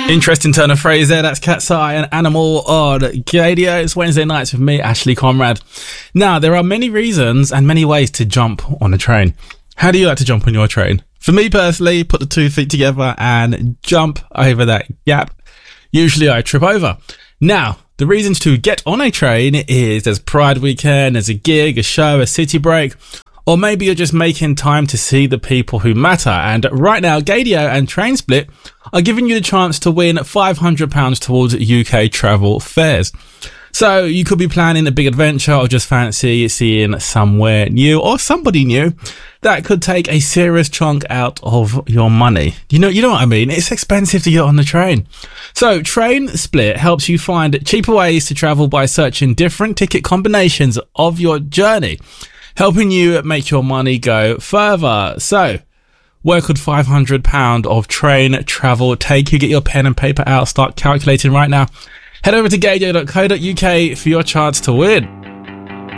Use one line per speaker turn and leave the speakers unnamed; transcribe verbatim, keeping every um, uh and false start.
Interesting turn of phrase there. That's Cat's Eye and Animal on Gaydio. It's Wednesday nights with me, Ashley Conrad. Now, there are many reasons and many ways to jump on a train. How do you like to jump on your train? For me personally, put the two feet together and jump over that gap. Usually I trip over. Now, the reasons to get on a train is there's Pride weekend, there's a gig, a show, a city break, or maybe you're just making time to see the people who matter. And right now, Gaydio and TrainSplit are giving you the chance to win five hundred pounds towards U K travel fares. So you could be planning a big adventure or just fancy seeing somewhere new or somebody new that could take a serious chunk out of your money. You know, you know what I mean? It's expensive to get on the train. So TrainSplit helps you find cheaper ways to travel by searching different ticket combinations of your journey, helping you make your money go further. So where could five hundred pounds of train travel take you? Get your pen and paper out, start calculating right now. Head over to gaydio dot co dot uk for your chance to win.